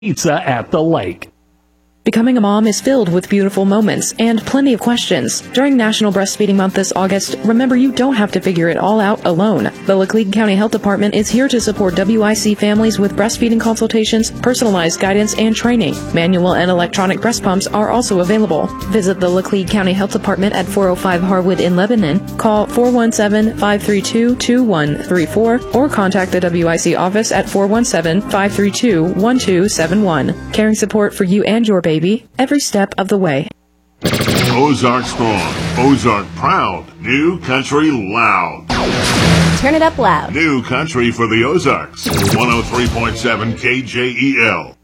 Pizza at the lake. Becoming a mom is filled with beautiful moments and plenty of questions. During National Breastfeeding Month this August, remember you don't have to figure it all out alone. The Laclede County Health Department is here to support WIC families with breastfeeding consultations, personalized guidance, and training. Manual and electronic breast pumps are also available. Visit the Laclede County Health Department at 405 Harwood in Lebanon. Call 417-532-2134 or contact the WIC office at 417-532-1271. Caring support for you and your baby every step of the way. Ozark strong, Ozark proud, New Country loud. Turn it up loud. New Country for the Ozarks, 103.7 KJEL.